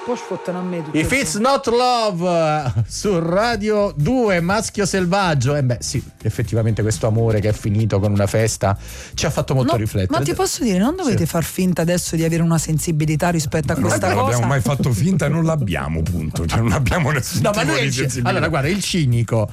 poi sfottano a me tutto. If it's not love su Radio 2 Maschio Selvaggio. Sì, effettivamente questo amore che è finito con una festa ci ha fatto molto riflettere. Ma ti posso dire, non dovete far finta adesso di avere una sensibilità rispetto a questa cosa. Non abbiamo mai fatto finta e non l'abbiamo, punto. Cioè non abbiamo nessun no, ma tipo lui di sensibilità. Allora guarda, il cinico,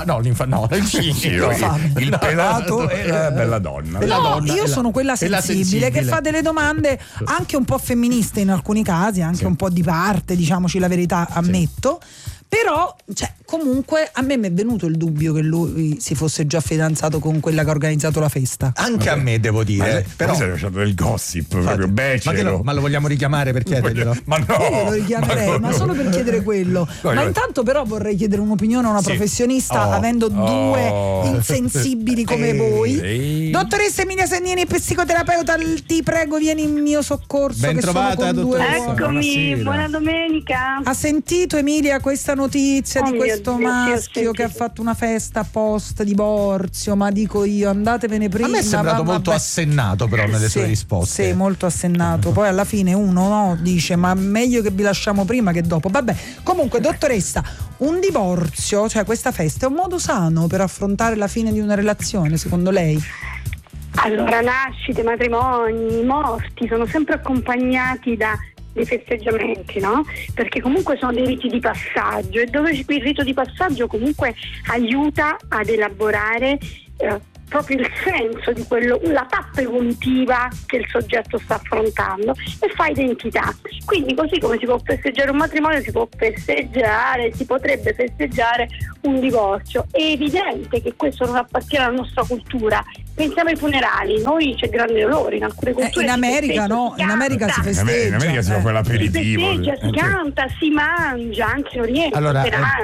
il cinico, il pelato e la bella donna. Io sono quella sensibile che fa delle domande anche un po' femministe in alcuni casi, anche un po' di parte, diciamoci la verità, ammetto. Però, comunque a me mi è venuto il dubbio che lui si fosse già fidanzato con quella che ha organizzato la festa. Anche a me, devo dire. Però si è lasciato del gossip proprio becero. Ma lo vogliamo richiamare per chiederglielo? Ma no! Io lo richiamerei, ma solo per chiedere quello. Ma intanto però vorrei chiedere un'opinione a una professionista, avendo due insensibili come voi. Dottoressa Emilia Sannini, psicoterapeuta, ti prego vieni in mio soccorso. Ben trovata, dottoressa. Eccomi, buona domenica. Ha sentito Emilia questa notizia di questo maschio che ha fatto una festa post divorzio? Ma dico io, andatevene prima. A me è sembrato molto assennato però nelle sue risposte. Sì, molto assennato. Poi alla fine uno dice ma meglio che vi lasciamo prima che dopo. Vabbè, comunque dottoressa, un divorzio, cioè questa festa è un modo sano per affrontare la fine di una relazione, secondo lei? Allora, nascite, matrimoni, morti sono sempre accompagnati da dei festeggiamenti, no? Perché comunque sono dei riti di passaggio, e dove il rito di passaggio comunque aiuta ad elaborare proprio il senso di quello, la tappa evolutiva che il soggetto sta affrontando, e fa identità. Quindi così come si può festeggiare un matrimonio, si potrebbe festeggiare un divorzio. È evidente che questo non appartiene alla nostra cultura. Pensiamo ai funerali, noi c'è grande dolore in alcune culture. In America no, in America si festeggia. In America si fa quell'aperitivo. Si canta, si mangia, anche in Oriente. Allora,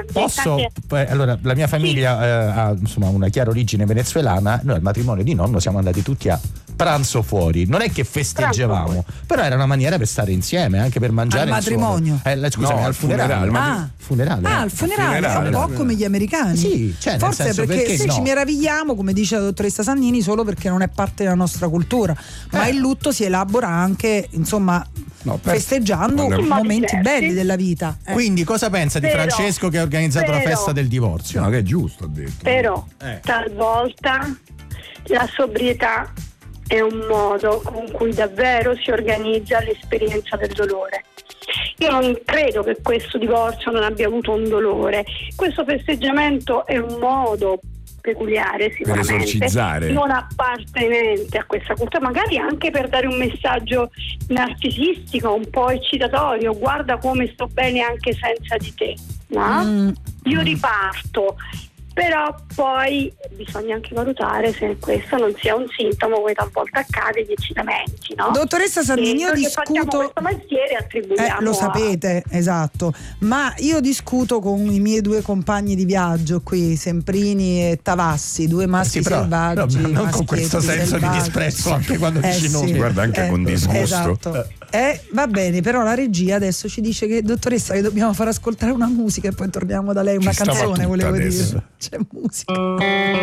allora la mia famiglia ha insomma una chiara origine venezuelana. Noi al matrimonio di nonno siamo andati tutti a pranzo fuori. Non è che festeggiavamo, però era una maniera per stare insieme, anche per mangiare. Al matrimonio? Scusami, al funerale. Al funerale, un po' come gli americani. Sì, cioè, forse nel senso, perché no? Ci meravigliamo, come dice la dottoressa Sannini, solo perché non è parte della nostra cultura. Ma il lutto si elabora anche, insomma, festeggiando momenti belli della vita. Quindi cosa pensa di Francesco che ha organizzato la festa del divorzio? No, che è giusto, ha detto. Però talvolta la sobrietà è un modo con cui davvero si organizza l'esperienza del dolore. Io non credo che questo divorzio non abbia avuto un dolore. Questo festeggiamento è un modo peculiare, sicuramente, per esorcizzare, non appartenente a questa cultura, magari anche per dare un messaggio narcisistico, un po' eccitatorio: guarda come sto bene anche senza di te, no? Io riparto. Però poi bisogna anche valutare se questo non sia un sintomo, come talvolta accade, di eccitamenti, no? Dottoressa Sannini, io discuto questo mestiere, attribuiamo lo sapete, esatto, ma io discuto con i miei due compagni di viaggio qui, Semprini e Tavassi, due maschi selvaggi, non con questo senso di disprezzo anche quando dici no, guarda, anche con disgusto. Esatto. Va bene, però la regia adesso ci dice che, dottoressa, che dobbiamo far ascoltare una musica e poi torniamo da lei, una canzone, volevo dire. C'è musica.